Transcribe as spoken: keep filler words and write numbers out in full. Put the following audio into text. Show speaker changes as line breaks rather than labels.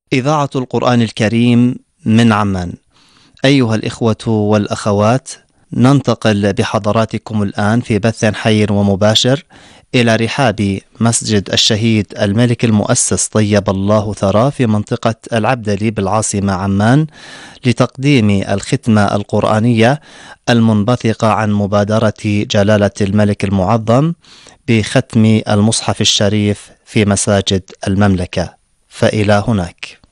إذاعة القرآن الكريم من عمان. أيها الإخوة والأخوات، ننتقل بحضراتكم الآن في بث حي ومباشر إلى رحاب مسجد الشهيد الملك المؤسس طيب الله ثراه في منطقة العبدلي بالعاصمة عمان، لتقديم الختمة القرآنية المنبثقة عن مبادرة جلالة الملك المعظم بختم المصحف الشريف في مساجد المملكة. فإلى هناك.